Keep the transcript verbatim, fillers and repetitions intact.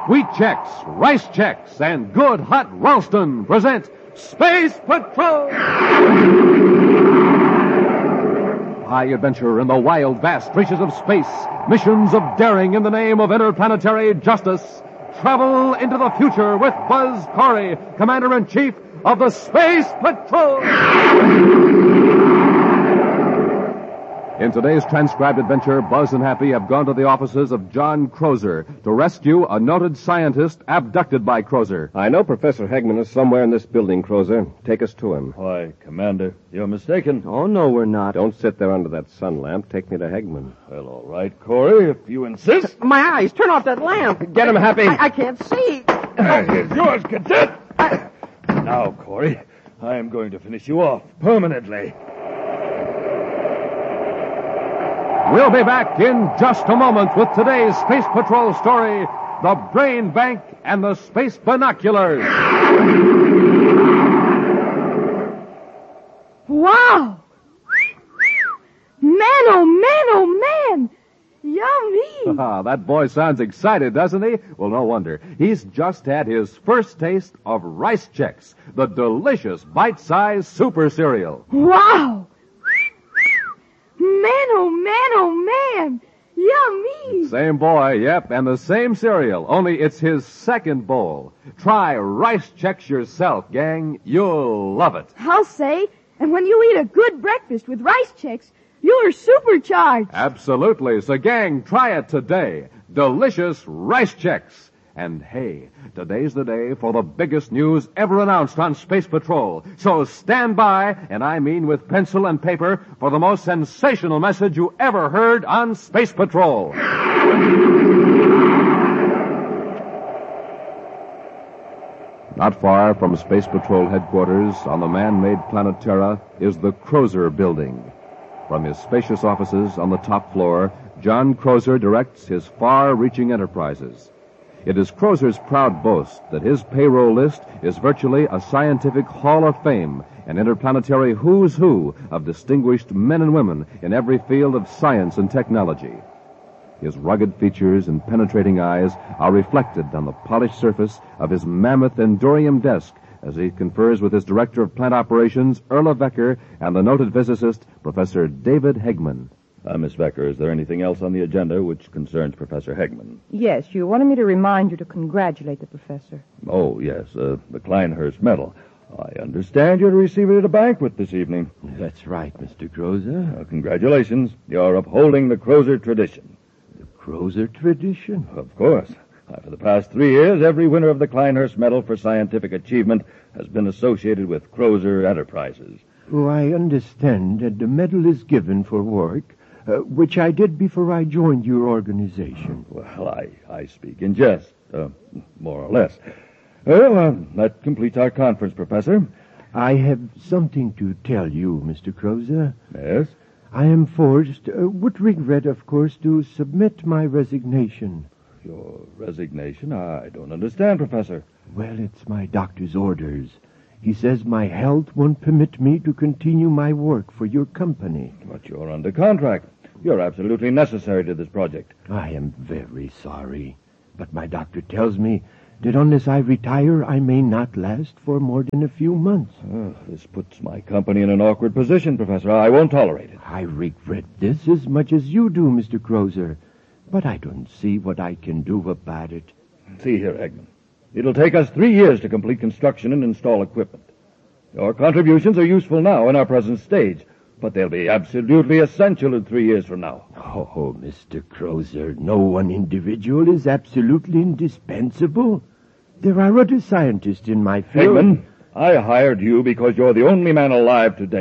Wheat Chex, Rice Chex, and Good Hot Ralston present Space Patrol! High adventure in the wild, vast reaches of space. Missions of daring in the name of interplanetary justice. Travel into the future with Buzz Corey, Commander-in-Chief of the Space Patrol! In today's transcribed adventure, Buzz and Happy have gone to the offices of John Crozer to rescue a noted scientist abducted by Crozer. I know Professor Hegman is somewhere in this building, Crozer. Take us to him. Why, Commander, you're mistaken. Oh, no, we're not. Don't sit there under that sun lamp. Take me to Hegman. Well, all right, Corey, if you insist. My eyes, turn off that lamp. Get him, Happy. I, I can't see. Here's yours, Cadet. Now, Corey, I am going to finish you off permanently. We'll be back in just a moment with today's Space Patrol story, The Brain Bank and the Space Binoculars. Wow! Man, oh man, oh man! Yummy! Ah, that boy sounds excited, doesn't he? Well, no wonder. He's just had his first taste of Rice Chex, the delicious bite-sized super cereal. Wow! Man, oh man, oh man! Yummy! Same boy, yep, and the same cereal, only it's his second bowl. Try Rice Chex yourself, gang. You'll love it. I'll say, and when you eat a good breakfast with Rice Chex, you're supercharged. Absolutely. So, gang, try it today. Delicious Rice Chex. And hey, today's the day for the biggest news ever announced on Space Patrol. So stand by, and I mean with pencil and paper, for the most sensational message you ever heard on Space Patrol. Not far from Space Patrol headquarters on the man-made planet Terra is the Crozer Building. From his spacious offices on the top floor, John Crozer directs his far-reaching enterprises. It is Crozer's proud boast that his payroll list is virtually a scientific hall of fame, an interplanetary who's who of distinguished men and women in every field of science and technology. His rugged features and penetrating eyes are reflected on the polished surface of his mammoth Endorium desk as he confers with his director of plant operations, Erla Becker, and the noted physicist, Professor David Hegman. Uh, Miss Becker, is there anything else on the agenda which concerns Professor Hegman? Yes, you wanted me to remind you to congratulate the professor. Oh, yes, uh, the Kleinhurst Medal. I understand you're to receive it at a banquet this evening. That's right, Mister Crozer. Uh, congratulations. You're upholding the Crozer tradition. The Crozer tradition? Of course. Uh, for the past three years, every winner of the Kleinhurst Medal for Scientific Achievement has been associated with Crozer Enterprises. Oh, I understand that the medal is given for work, Uh, which I did before I joined your organization. Well, I, I speak in jest, uh, more or less. Well, uh, that completes our conference, Professor. I have something to tell you, Mister Crozer. Yes? I am forced, uh, with regret, of course, to submit my resignation. Your resignation? I don't understand, Professor. Well, it's my doctor's orders. He says my health won't permit me to continue my work for your company. But you're under contract. You're absolutely necessary to this project. I am very sorry, but my doctor tells me that unless I retire, I may not last for more than a few months. Oh, this puts my company in an awkward position, Professor. I won't tolerate it. I regret this as much as you do, Mister Crozer, but I don't see what I can do about it. See here, Hegman. It'll take us three years to complete construction and install equipment. Your contributions are useful now in our present stage, but they'll be absolutely essential in three years from now. Oh, Mister Crozer, no one individual is absolutely indispensable. There are other scientists in my field. Hegman, I hired you because you're the only man alive today